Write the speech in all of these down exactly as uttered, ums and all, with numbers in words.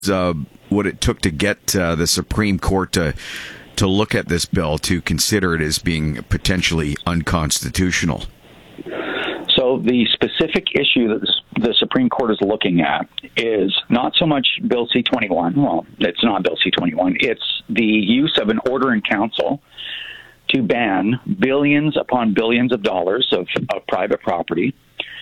uh, what it took to get uh, the Supreme Court to to look at this bill, to consider it as being potentially unconstitutional? So the specific issue that the Supreme Court is looking at is not so much Bill C twenty-one. Well, it's not Bill C twenty-one. It's the use of an order in council to ban billions upon billions of dollars of, of private property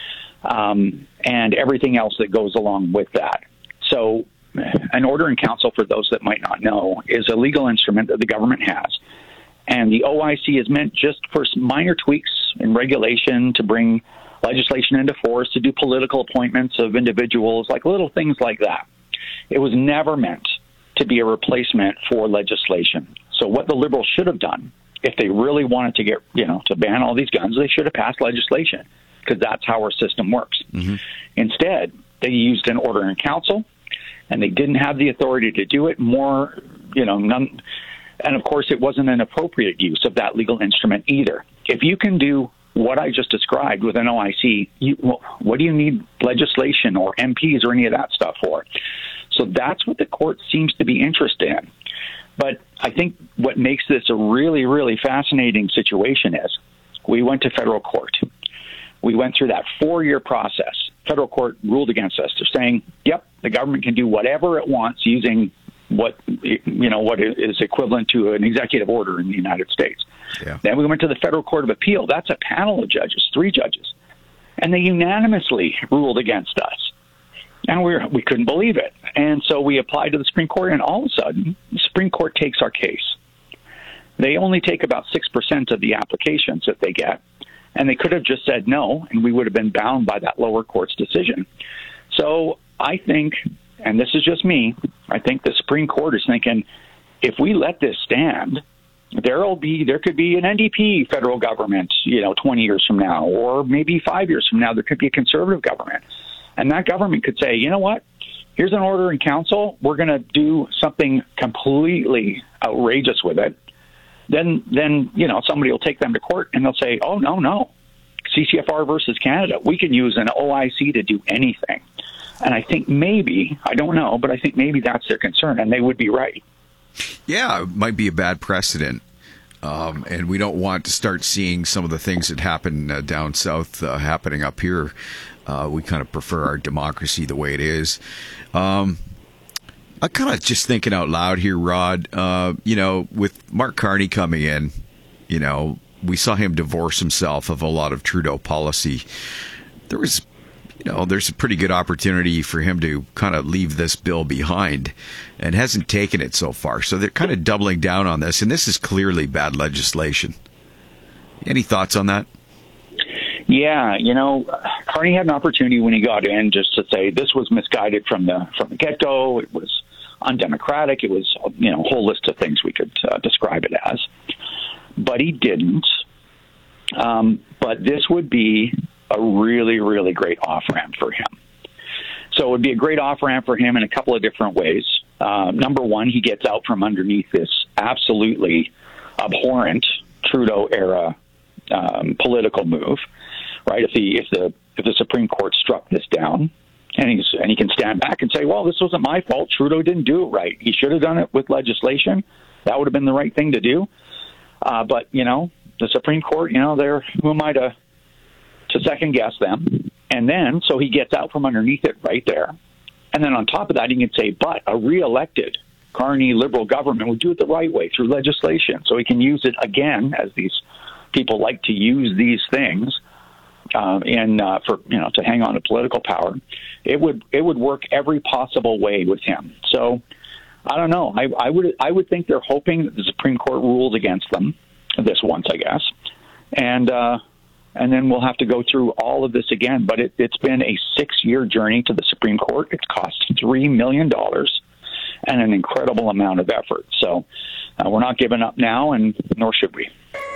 um, and everything else that goes along with that. So an order in council, for those that might not know, is a legal instrument that the government has. And the O I C is meant just for some minor tweaks in regulation to bring legislation into force, to do political appointments of individuals, like little things like that. It was never meant to be a replacement for legislation. So what the Liberals should have done, if they really wanted to get, you know, to ban all these guns, they should have passed legislation, because that's how our system works. Mm-hmm. Instead, they used an order in council, and they didn't have the authority to do it. More, you know, none. And of course, it wasn't an appropriate use of that legal instrument either. If you can do what I just described with an O I C, you, well, what do you need legislation or M Ps or any of that stuff for? So that's what the court seems to be interested in. But I think what makes this a really, really fascinating situation is we went to federal court. We went through that four-year process. Federal court ruled against us. They're saying, yep, the government can do whatever it wants using what, you know, what is equivalent to an executive order in the United States. Yeah. Then we went to the Federal Court of Appeal. That's a panel of judges, three judges. And they unanimously ruled against us. And we we couldn't believe it. And so we applied to the Supreme Court, and all of a sudden, the Supreme Court takes our case. They only take about six percent of the applications that they get. And they could have just said no, and we would have been bound by that lower court's decision. So I think, and this is just me, I think the Supreme Court is thinking, if we let this stand, there'll be there could be an N D P federal government, you know, twenty years from now, or maybe five years from now, there could be a conservative government. And that government could say, you know what, here's an order in council. We're going to do something completely outrageous with it. Then, then you know, somebody will take them to court and they'll say, oh, no, no, C C F R versus Canada. We can use an O I C to do anything. And I think maybe, I don't know, but I think maybe that's their concern, and they would be right. Yeah, it might be a bad precedent. Um, and we don't want to start seeing some of the things that happen uh, down south uh, happening up here. Uh, we kind of prefer our democracy the way it is. Um, I'm kind of just thinking out loud here, Rod. Uh, you know, with Mark Carney coming in, you know, we saw him divorce himself of a lot of Trudeau policy. There was, you know, there's a pretty good opportunity for him to kind of leave this bill behind, and hasn't taken it so far. So they're kind of doubling down on this, and this is clearly bad legislation. Any thoughts on that? Yeah, you know, Carney had an opportunity when he got in just to say this was misguided from the from the get-go. It was undemocratic. It was, you know, a whole list of things we could uh, describe it as. But he didn't. Um, but this would be a really, really great off-ramp for him. So it would be a great off-ramp for him in a couple of different ways. Uh, number one, he gets out from underneath this absolutely abhorrent Trudeau-era um, political move. Right, if the if the if the Supreme Court struck this down, and he's and he can stand back and say, well, this wasn't my fault. Trudeau didn't do it right. He should have done it with legislation. That would have been the right thing to do. Uh, but you know, the Supreme Court, you know, they're who am I to to second guess them? And then so he gets out from underneath it right there. And then on top of that, he can say, but a re-elected Carney Liberal government would do it the right way through legislation, so he can use it again, as these people like to use these things. Um, and uh, for you know to hang on to political power, it would it would work every possible way with him. So I don't know. I, I would I would think they're hoping that the Supreme Court rules against them this once, I guess, and uh, and then we'll have to go through all of this again. But it, it's been a six-year journey to the Supreme Court. It's cost three million dollars and an incredible amount of effort. So uh, we're not giving up now, and nor should we.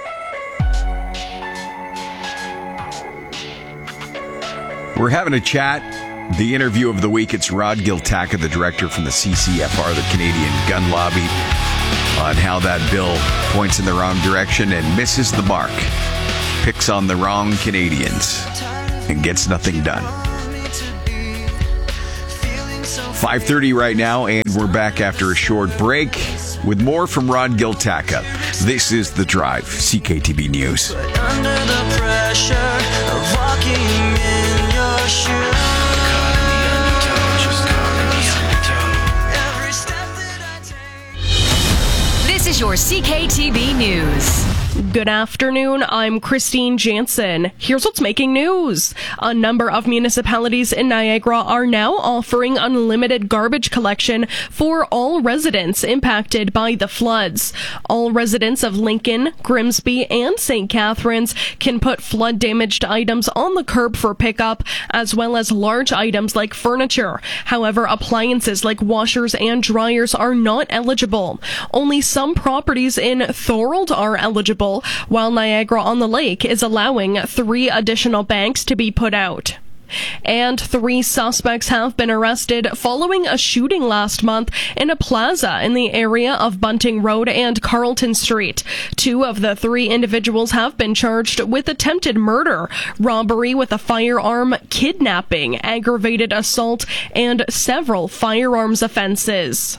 We're having a chat. The interview of the week, it's Rod Giltaca, the director from the C C F R, the Canadian Gun Lobby, on how that bill points in the wrong direction and misses the mark, picks on the wrong Canadians, and gets nothing done. five thirty right now, and we're back after a short break with more from Ron Giltaca. This is The Drive, C K T B News. Under the pressure of walking in your shoes. This is your C K T B News. Good afternoon, I'm Christine Jansen. Here's what's making news. A number of municipalities in Niagara are now offering unlimited garbage collection for all residents impacted by the floods. All residents of Lincoln, Grimsby, and Saint Catharines can put flood-damaged items on the curb for pickup, as well as large items like furniture. However, appliances like washers and dryers are not eligible. Only some properties in Thorold are eligible, while Niagara-on-the-Lake is allowing three additional banks to be put out. And three suspects have been arrested following a shooting last month in a plaza in the area of Bunting Road and Carlton Street. Two of the three individuals have been charged with attempted murder, robbery with a firearm, kidnapping, aggravated assault, and several firearms offenses.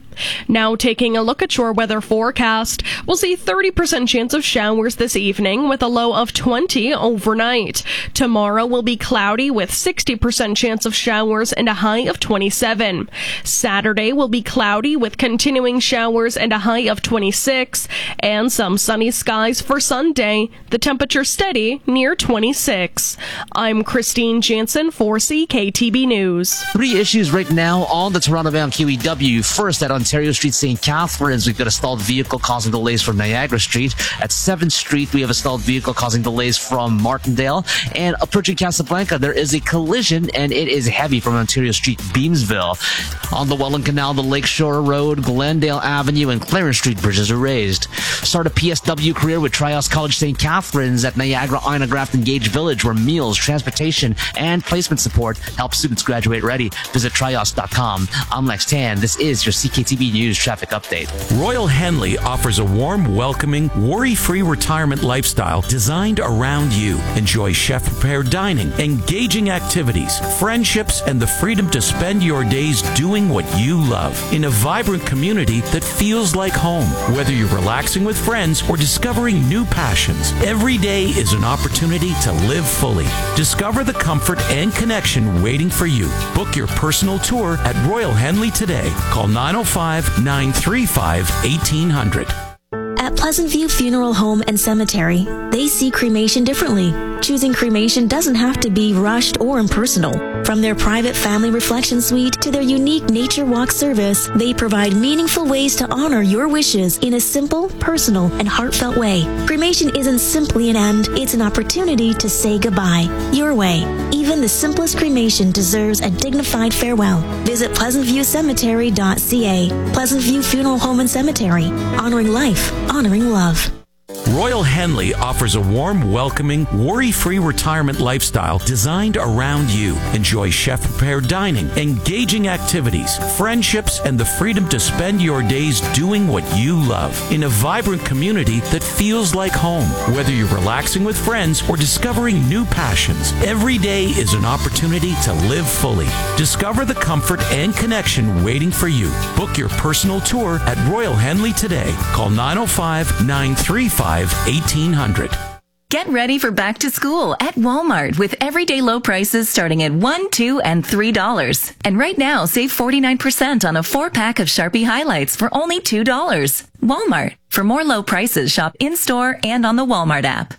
Now taking a look at your weather forecast, we'll see thirty percent chance of showers this evening with a low of twenty overnight. Tomorrow will be cloudy with sixty percent chance of showers and a high of twenty-seven. Saturday will be cloudy with continuing showers and a high of twenty-six, and some sunny skies for Sunday. The temperature steady near twenty-six. I'm Christine Jansen for C K T B News. Three issues right now on the Toronto-bound Q E W. First, at Ontario Street, Saint Catharines, we've got a stalled vehicle causing delays from Niagara Street. At seventh Street, we have a stalled vehicle causing delays from Martindale. And approaching Casablanca, there is a collision, and it is heavy from Ontario Street, Beamsville. On the Welland Canal, the Lakeshore Road, Glendale Avenue, and Clarence Street bridges are raised. Start a P S W career with Trios College Saint Catharines at Niagara, Ina Grafton Gage Village, where meals, transportation, and placement support help students graduate ready. Visit trios dot com. I'm Lex Tan. This is your C K T B News traffic update. Royal Henley offers a warm, welcoming, worry-free retirement lifestyle designed around you. Enjoy chef-prepared dining, engaging activities, friendships, and the freedom to spend your days doing what you love in a vibrant community that feels like home. Whether you're relaxing with friends or discovering new passions, every day is an opportunity to live fully. Discover the comfort and connection waiting for you. Book your personal tour at Royal Henley today. Call nine oh five, nine three five, eighteen hundred. At Pleasant View Funeral Home and Cemetery, they see cremation differently. Choosing cremation doesn't have to be rushed or impersonal. From their private family reflection suite to their unique nature walk service, they provide meaningful ways to honor your wishes in a simple, personal, and heartfelt way. Cremation isn't simply an end, it's an opportunity to say goodbye. Your way. Even the simplest cremation deserves a dignified farewell. Visit pleasant view cemetery dot c a. Pleasant View Funeral Home and Cemetery. Honoring life. Honoring love. Royal Henley offers a warm, welcoming, worry-free retirement lifestyle designed around you. Enjoy chef-prepared dining, engaging activities, friendships, and the freedom to spend your days doing what you love in a vibrant community that feels like home. Whether you're relaxing with friends or discovering new passions, every day is an opportunity to live fully. Discover the comfort and connection waiting for you. Book your personal tour at Royal Henley today. Call nine oh five, nine three five, eighteen hundred. Get ready for back to school at Walmart with everyday low prices starting at one, two, and three dollars. And right now, save forty-nine percent on a four-pack of Sharpie highlights for only two dollars. Walmart. For more low prices, shop in-store and on the Walmart app.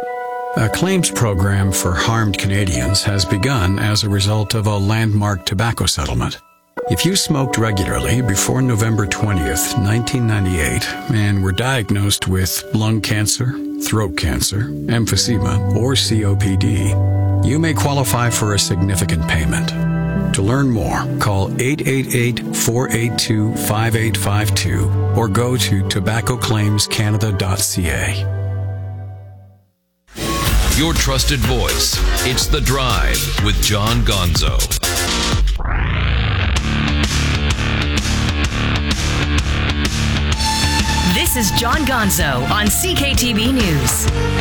A claims program for harmed Canadians has begun as a result of a landmark tobacco settlement. If you smoked regularly before November twentieth, nineteen ninety-eight, and were diagnosed with lung cancer, throat cancer, emphysema, or C O P D, you may qualify for a significant payment. To learn more, call eight eight eight, four eight two, five eight five two or go to tobacco claims canada dot c a. Your trusted voice. It's The Drive with John Gonzo. This is John Gonzo on C K T B News.